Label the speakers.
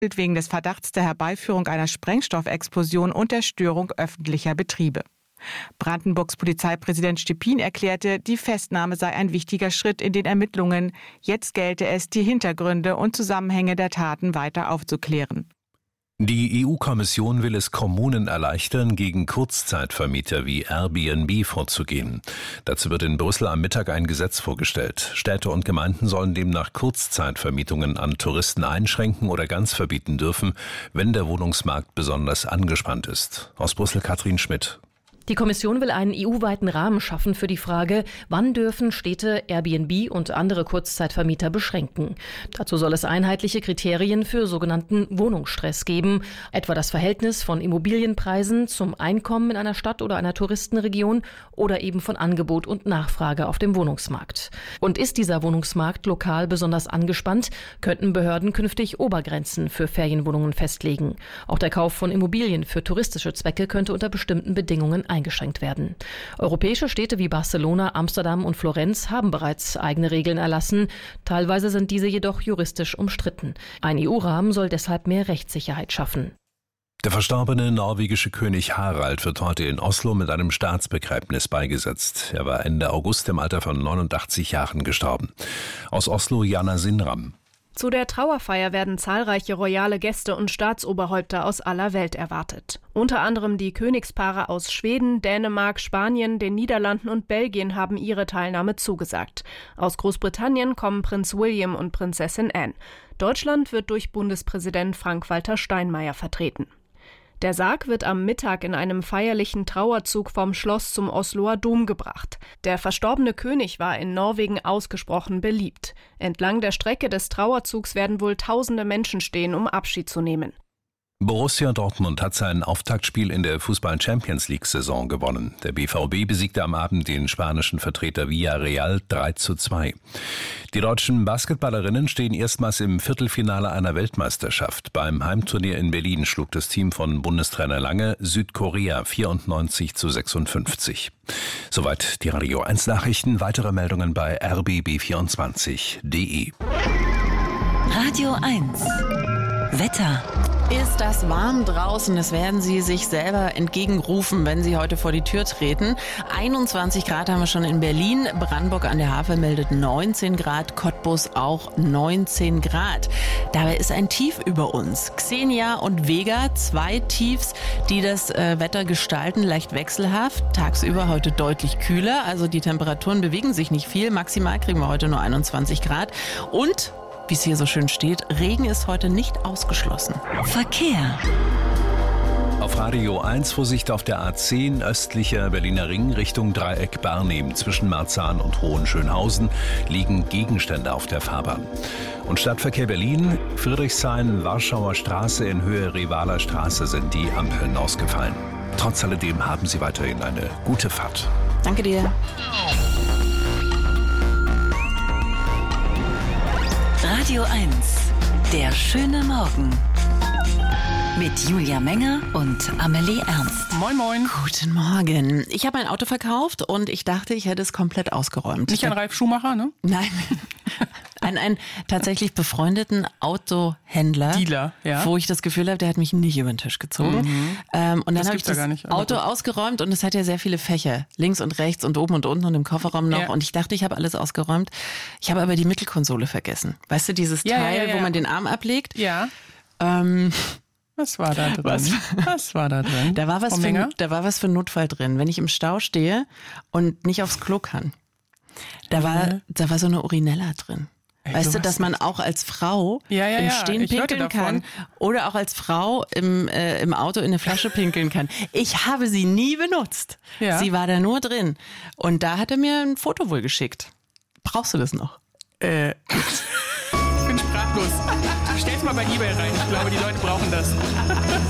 Speaker 1: wegen des Verdachts der Herbeiführung einer Sprengstoffexplosion und der Störung öffentlicher Betriebe. Brandenburgs Polizeipräsident Stepin erklärte, die Festnahme sei ein wichtiger Schritt in den Ermittlungen. Jetzt gelte es, die Hintergründe und Zusammenhänge der Taten weiter aufzuklären.
Speaker 2: Die EU-Kommission will es Kommunen erleichtern, gegen Kurzzeitvermieter wie Airbnb vorzugehen. Dazu wird in Brüssel am Mittag ein Gesetz vorgestellt. Städte und Gemeinden sollen demnach Kurzzeitvermietungen an Touristen einschränken oder ganz verbieten dürfen, wenn der Wohnungsmarkt besonders angespannt ist. Aus Brüssel Katrin Schmidt.
Speaker 3: Die Kommission will einen EU-weiten Rahmen schaffen für die Frage, wann dürfen Städte Airbnb und andere Kurzzeitvermieter beschränken. Dazu soll es einheitliche Kriterien für sogenannten Wohnungsstress geben, etwa das Verhältnis von Immobilienpreisen zum Einkommen in einer Stadt oder einer Touristenregion oder eben von Angebot und Nachfrage auf dem Wohnungsmarkt. Und ist dieser Wohnungsmarkt lokal besonders angespannt, könnten Behörden künftig Obergrenzen für Ferienwohnungen festlegen. Auch der Kauf von Immobilien für touristische Zwecke könnte unter bestimmten Bedingungen eingeschränkt werden. Europäische Städte wie Barcelona, Amsterdam und Florenz haben bereits eigene Regeln erlassen. Teilweise sind diese jedoch juristisch umstritten. Ein EU-Rahmen soll deshalb mehr Rechtssicherheit schaffen.
Speaker 2: Der verstorbene norwegische König Harald wird heute in Oslo mit einem Staatsbegräbnis beigesetzt. Er war Ende August im Alter von 89 Jahren gestorben. Aus Oslo Jana Sinram.
Speaker 4: Zu der Trauerfeier werden zahlreiche royale Gäste und Staatsoberhäupter aus aller Welt erwartet. Unter anderem die Königspaare aus Schweden, Dänemark, Spanien, den Niederlanden und Belgien haben ihre Teilnahme zugesagt. Aus Großbritannien kommen Prinz William und Prinzessin Anne. Deutschland wird durch Bundespräsident Frank-Walter Steinmeier vertreten. Der Sarg wird am Mittag in einem feierlichen Trauerzug vom Schloss zum Osloer Dom gebracht. Der verstorbene König war in Norwegen ausgesprochen beliebt. Entlang der Strecke des Trauerzugs werden wohl tausende Menschen stehen, um Abschied zu nehmen.
Speaker 2: Borussia Dortmund hat sein Auftaktspiel in der Fußball-Champions-League-Saison gewonnen. Der BVB besiegte am Abend den spanischen Vertreter Villarreal 3:2. Die deutschen Basketballerinnen stehen erstmals im Viertelfinale einer Weltmeisterschaft. Beim Heimturnier in Berlin schlug das Team von Bundestrainer Lange Südkorea 94:56. Soweit die Radio 1 Nachrichten. Weitere Meldungen bei rbb24.de.
Speaker 5: Radio 1 Wetter.
Speaker 6: Ist das warm draußen? Das werden Sie sich selber entgegenrufen, wenn Sie heute vor die Tür treten. 21 Grad haben wir schon in Berlin. Brandenburg an der Havel meldet 19 Grad. Cottbus auch 19 Grad. Dabei ist ein Tief über uns. Xenia und Vega, 2 Tiefs, die das Wetter gestalten, leicht wechselhaft. Tagsüber heute deutlich kühler. Also die Temperaturen bewegen sich nicht viel. Maximal kriegen wir heute nur 21 Grad. Und wie es hier so schön steht, Regen ist heute nicht ausgeschlossen.
Speaker 5: Verkehr.
Speaker 2: Auf Radio 1 Vorsicht auf der A10 östlicher Berliner Ring Richtung Dreieck Barnim. Zwischen Marzahn und Hohenschönhausen liegen Gegenstände auf der Fahrbahn. Und Stadtverkehr Berlin, Friedrichshain, Warschauer Straße in Höhe Revaler Straße sind die Ampeln ausgefallen. Trotz alledem haben Sie weiterhin eine gute Fahrt.
Speaker 6: Danke dir.
Speaker 5: Radio 1, der schöne Morgen. Mit Julia Menger und Amelie Ernst.
Speaker 6: Moin, moin. Guten Morgen. Ich habe mein Auto verkauft und ich dachte, ich hätte es komplett ausgeräumt.
Speaker 7: Nicht an Ralf Schumacher, ne?
Speaker 6: Nein. An einen tatsächlich befreundeten Autohändler,
Speaker 7: Dealer, ja.
Speaker 6: Wo ich das Gefühl habe, der hat mich nicht über den Tisch gezogen. Und dann habe ich das Auto ausgeräumt und es hat ja sehr viele Fächer. Links und rechts und oben und unten und im Kofferraum noch. Ja. Und ich dachte, ich habe alles ausgeräumt. Ich habe aber die Mittelkonsole vergessen. Weißt du, dieses Teil, wo man den Arm ablegt?
Speaker 7: Ja. Was war da drin? Was war da drin?
Speaker 6: Da war was für Notfall drin. Wenn ich im Stau stehe und nicht aufs Klo kann. Da war so eine Urinella drin. Weißt du, dass man auch als Frau im Stehen pinkeln kann oder auch als Frau im Auto in eine Flasche pinkeln kann. Ich habe sie nie benutzt. Ja. Sie war da nur drin. Und da hat er mir ein Foto wohl geschickt. Brauchst du das noch?
Speaker 7: Ich bin sprachlos. Stell's mal bei eBay rein. Ich glaube, die Leute brauchen das.